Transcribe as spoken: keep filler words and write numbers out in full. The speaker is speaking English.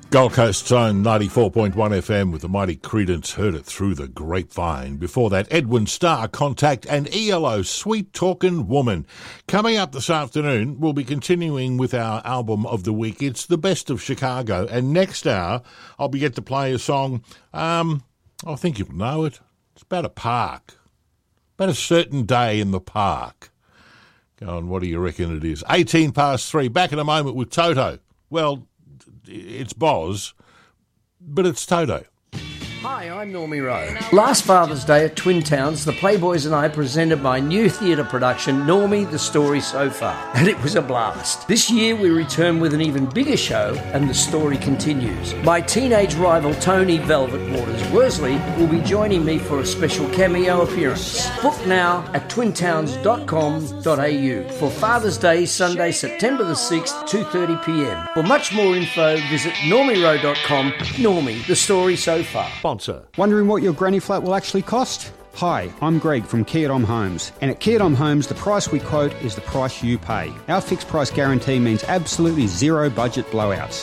Gold Coast's own ninety-four point one F M with the mighty Creedence, Heard It Through the Grapevine. Before that, Edwin Starr, Contact, and E L O, Sweet Talkin' Woman. Coming up this afternoon, we'll be continuing with our album of the week. It's The Best of Chicago. And next hour, I'll be get to play a song, um, I think you'll know it. It's about a park. About a certain day in the park. Go on, what do you reckon it is? eighteen past three. Back in a moment with Toto. Well, it's Boz, but it's Toto. Hi, I'm Normie Rowe. Last Father's Day at Twin Towns, the Playboys and I presented my new theatre production, Normie, The Story So Far, and it was a blast. This year we return with an even bigger show, and the story continues. My teenage rival Tony Velvet Waters Worsley will be joining me for a special cameo appearance. Book now at twin towns dot com dot a u for Father's Day, Sunday, September the sixth, two thirty p m. For much more info, visit normie rowe dot com. Normie, The Story So Far. Sponsor. Wondering what your granny flat will actually cost? Hi, I'm Greg from Kia Dom Homes, and at Kia Dom Homes, the price we quote is the price you pay. Our fixed price guarantee means absolutely zero budget blowouts.